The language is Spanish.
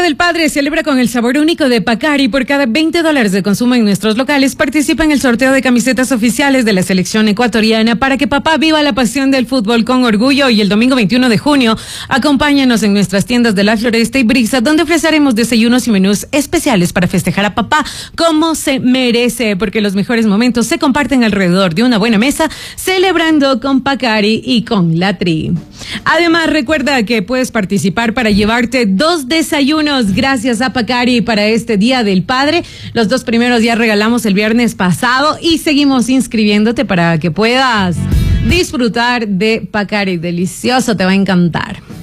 del Padre celebra con el sabor único de Pacari. Por cada $20 de consumo en nuestros locales, participa en el sorteo de camisetas oficiales de la selección ecuatoriana para que papá viva la pasión del fútbol con orgullo. Y el domingo 21 de junio, acompáñanos en nuestras tiendas de La Floresta y Brisa, donde ofreceremos desayunos y menús especiales para festejar a papá como se merece, porque los mejores momentos se comparten alrededor de una buena mesa, celebrando con Pacari y con la Tri. Además, recuerda que puedes participar para llevarte 2 desayunos gracias a Pacari para este Día del Padre. Los 2 primeros ya regalamos el viernes pasado y seguimos inscribiéndote para que puedas disfrutar de Pacari. Delicioso, te va a encantar.